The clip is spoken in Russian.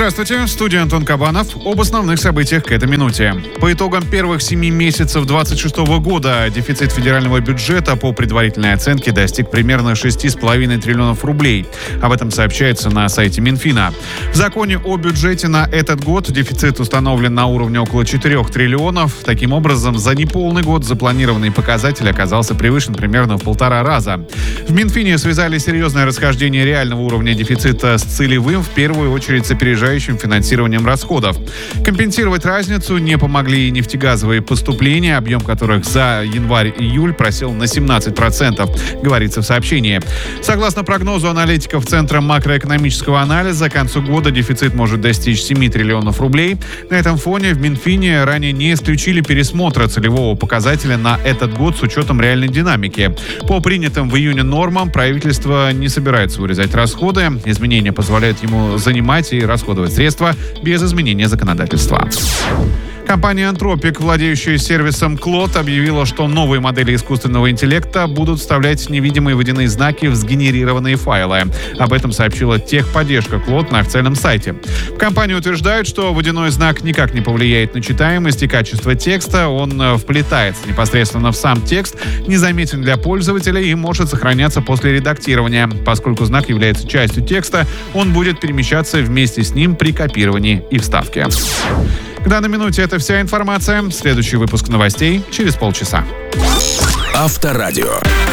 Здравствуйте, в студии Антон Кабанов. Об основных событиях к этой минуте. По итогам первых 7 месяцев 2026 года дефицит федерального бюджета по предварительной оценке достиг примерно 6,5 триллионов рублей. Об этом сообщается на сайте Минфина. В законе о бюджете на этот год дефицит установлен на уровне около 4 триллионов. Таким образом, за неполный год запланированный показатель оказался превышен примерно в 1,5 раза. В Минфине связали серьезное расхождение реального уровня дефицита с целевым, в первую очередь с опережающим финансированием расходов. Компенсировать разницу не помогли и нефтегазовые поступления, объем которых за январь-июль просел на 17%, говорится в сообщении. Согласно прогнозу аналитиков Центра макроэкономического анализа, к концу года дефицит может достичь 7 триллионов рублей. На этом фоне в Минфине ранее не исключили пересмотра целевого показателя на этот год с учетом реальной динамики. По принятым в июне нормам правительство не собирается урезать расходы. Изменения позволяют ему занимать и расходовать средства без изменения законодательства. Компания Anthropic, владеющая сервисом Claude, объявила, что новые модели искусственного интеллекта будут вставлять невидимые водяные знаки в сгенерированные файлы. Об этом сообщила техподдержка Claude на официальном сайте. В компании утверждают, что водяной знак никак не повлияет на читаемость и качество текста. Он вплетается непосредственно в сам текст, незаметен для пользователя и может сохраняться после редактирования. Поскольку знак является частью текста, он будет перемещаться вместе с ним при копировании и вставке. К данной минуте это вся информация. Следующий выпуск новостей через полчаса. Авторадио.